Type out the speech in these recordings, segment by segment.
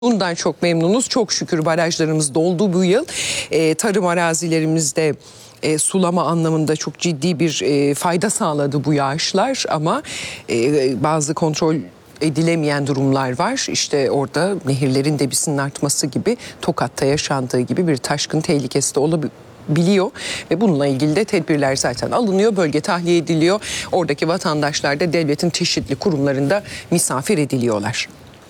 Bundan çok memnunuz. Çok şükür barajlarımız doldu bu yıl. Tarım arazilerimizde sulama anlamında çok ciddi bir fayda sağladı bu yağışlar ama bazı kontrol edilemeyen durumlar var. İşte orada nehirlerin debisinin artması gibi, Tokat'ta yaşandığı gibi bir taşkın tehlikesi de olabiliyor ve bununla ilgili de tedbirler zaten alınıyor. Bölge tahliye ediliyor. Oradaki vatandaşlar da devletin çeşitli kurumlarında misafir ediliyorlar.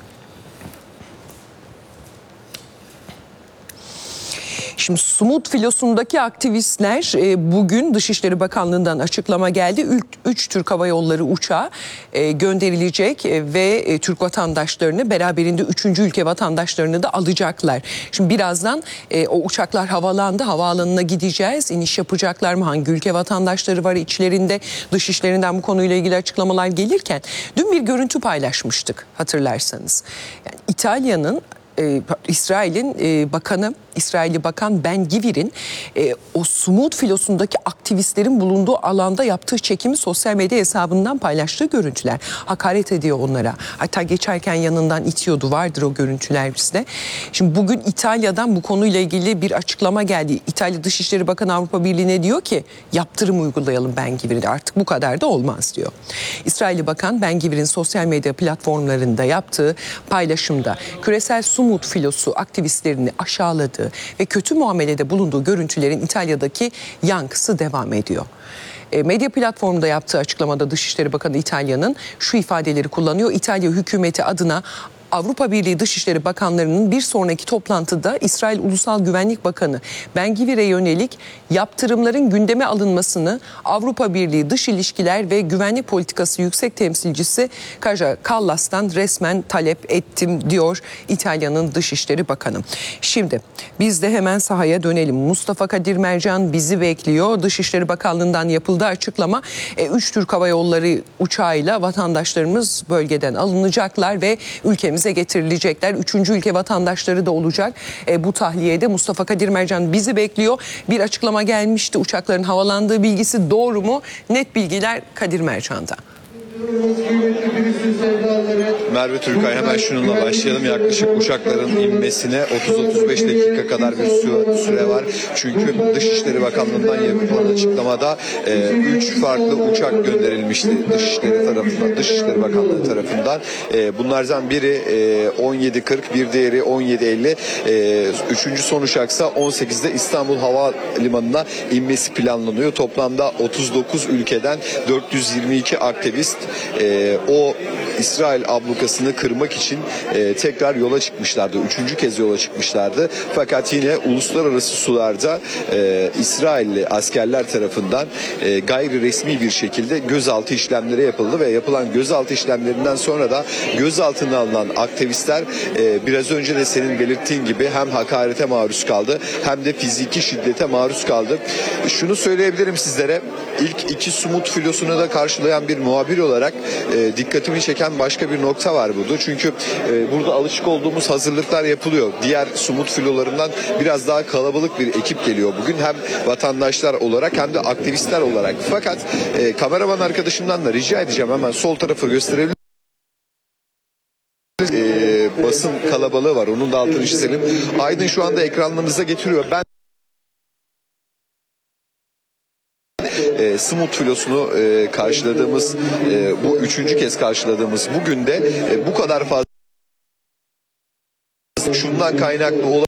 Şimdi Sumut filosundaki aktivistler bugün Dışişleri Bakanlığı'ndan açıklama geldi. 3 Türk Hava Yolları uçağı gönderilecek ve Türk vatandaşlarını beraberinde 3. ülke vatandaşlarını da alacaklar. Şimdi birazdan o uçaklar havalandı. Havaalanına gideceğiz. İniş yapacaklar mı? Hangi ülke vatandaşları var içlerinde? Dışişlerinden bu konuyla ilgili açıklamalar gelirken dün bir görüntü paylaşmıştık hatırlarsanız. Yani İtalya'nın İsrail'in bakanı, İsrailli Bakan Ben-Gvir'in o Sumut filosundaki aktivistlerin bulunduğu alanda yaptığı çekimi sosyal medya hesabından paylaştığı görüntüler. Hakaret ediyor onlara. Hatta geçerken yanından itiyordu. Vardır o görüntüler bizde. Şimdi bugün İtalya'dan bu konuyla ilgili bir açıklama geldi. İtalya Dışişleri Bakanı Avrupa Birliği'ne diyor ki yaptırım uygulayalım Ben-Gvir'e. Artık bu kadar da olmaz diyor. İsrailli Bakan Ben-Gvir'in sosyal medya platformlarında yaptığı paylaşımda küresel Sumut filosu aktivistlerini aşağıladı ve kötü muamelede bulunduğu görüntülerin İtalya'daki yankısı devam ediyor. Medya platformunda yaptığı açıklamada Dışişleri Bakanı İtalya'nın şu ifadeleri kullanıyor. İtalya hükümeti adına Avrupa Birliği Dışişleri Bakanlarının bir sonraki toplantıda İsrail Ulusal Güvenlik Bakanı Ben-Gvir'e yönelik yaptırımların gündeme alınmasını Avrupa Birliği Dış İlişkiler ve Güvenlik Politikası Yüksek Temsilcisi Kaja Kallas'tan resmen talep ettim diyor İtalya'nın Dışişleri Bakanı. Şimdi biz de hemen sahaya dönelim. Mustafa Kadir Mercan bizi bekliyor. Dışişleri Bakanlığı'ndan yapıldığı açıklama 3 Türk Hava Yolları uçağıyla vatandaşlarımız bölgeden alınacaklar ve ülkemize getirilecekler. 3. ülke vatandaşları da olacak. Bu tahliyede Mustafa Kadir Mercan bizi bekliyor. Bir açıklama gelmişti. Uçakların havalandığı bilgisi doğru mu? Net bilgiler Kadir Mercan'da. Merve Türkay, hemen şununla başlayalım. Yaklaşık uçakların inmesine 30-35 dakika kadar bir süre var. Çünkü Dışişleri Bakanlığı'ndan yapılan açıklamada 3 farklı uçak gönderilmişti Dışişleri Bakanlığı tarafından. Bunlardan biri 17.40, bir diğeri 17.50. Üçüncü son uçaksa 18'de İstanbul Havalimanı'na inmesi planlanıyor. Toplamda 39 ülkeden 422 aktivist o İsrail ablukasını kırmak için tekrar yola çıkmışlardı. 3. kez yola çıkmışlardı. Fakat yine uluslararası sularda İsrailli askerler tarafından gayri resmi bir şekilde gözaltı işlemleri yapıldı ve yapılan gözaltı işlemlerinden sonra da gözaltına alınan aktivistler biraz önce de senin belirttiğin gibi hem hakarete maruz kaldı hem de fiziki şiddete maruz kaldı. Şunu söyleyebilirim sizlere. İlk 2 Sumut filosunu da karşılayan bir muhabir olarak dikkatimi çeken başka bir nokta var burada. Çünkü burada alışık olduğumuz hazırlıklar yapılıyor. Diğer Sumut filolarından biraz daha kalabalık bir ekip geliyor bugün. Hem vatandaşlar olarak hem de aktivistler olarak. Fakat kameraman arkadaşımdan da rica edeceğim, hemen sol tarafı gösterebilir. Basın kalabalığı var. Onun da altını çizelim. Aydın şu anda ekranlarınıza getiriyor. Ben Sumut filosunu karşıladığımız, bu 3. kez karşıladığımız bugün de bu kadar fazla şundan kaynaklı olabilir.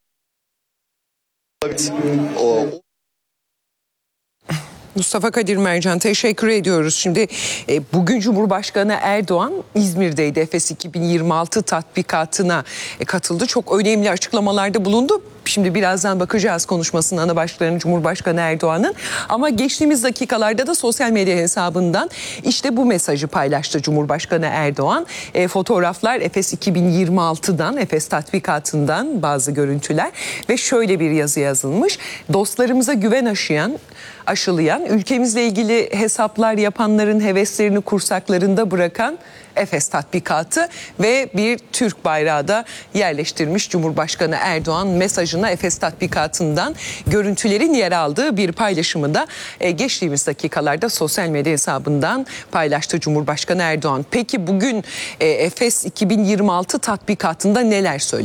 Mustafa Kadir Mercan, teşekkür ediyoruz. Şimdi bugün Cumhurbaşkanı Erdoğan İzmir'deydi. Efes 2026 tatbikatına katıldı. Çok önemli açıklamalarda bulundu. Şimdi birazdan bakacağız konuşmasının ana başlıklarını Cumhurbaşkanı Erdoğan'ın. Ama geçtiğimiz dakikalarda da sosyal medya hesabından işte bu mesajı paylaştı Cumhurbaşkanı Erdoğan. Fotoğraflar Efes 2026'dan, Efes tatbikatından bazı görüntüler ve şöyle bir yazı yazılmış. Dostlarımıza güven aşılayan, ülkemizle ilgili hesaplar yapanların heveslerini kursaklarında bırakan Efes tatbikatı ve bir Türk bayrağı da yerleştirmiş Cumhurbaşkanı Erdoğan mesajına Efes tatbikatından görüntülerin yer aldığı bir paylaşımı da geçtiğimiz dakikalarda sosyal medya hesabından paylaştı Cumhurbaşkanı Erdoğan. Peki bugün Efes 2026 tatbikatında neler söyledi?